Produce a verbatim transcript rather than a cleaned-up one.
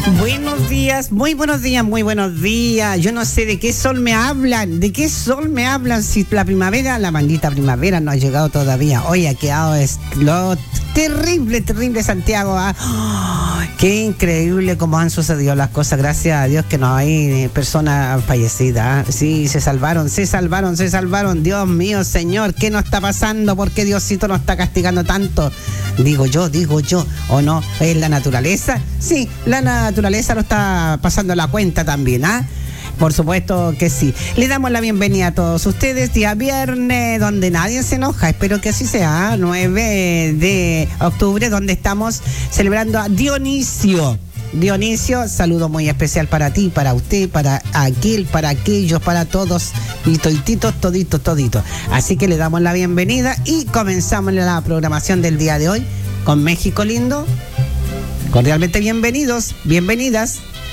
Buenos días, muy buenos días, muy buenos días. Yo no sé de qué sol me hablan, de qué sol me hablan. Si la primavera, la maldita primavera no ha llegado todavía. Hoy ha quedado es lo terrible, terrible Santiago. ¿Ah? Oh, qué increíble cómo han sucedido las cosas. Gracias a Dios que no hay personas fallecidas. ¿Ah? Sí, se salvaron, se salvaron, se salvaron. Dios mío, Señor, ¿qué nos está pasando? ¿Por qué Diosito nos está castigando tanto? Digo yo, digo yo, ¿o no? ¿Es la naturaleza? Sí, la naturaleza lo está pasando la cuenta también, ¿ah? ¿eh? Por supuesto que sí. Le damos la bienvenida a todos ustedes, día viernes, donde nadie se enoja. Espero que así sea, ¿eh? nueve de octubre, donde estamos celebrando a Dionisio. Dionisio, saludo muy especial para ti, para usted, para aquel, para aquellos, para todos, y toditos, toditos, toditos. Así que le damos la bienvenida y comenzamos la programación del día de hoy con México lindo. Cordialmente bienvenidos, bienvenidas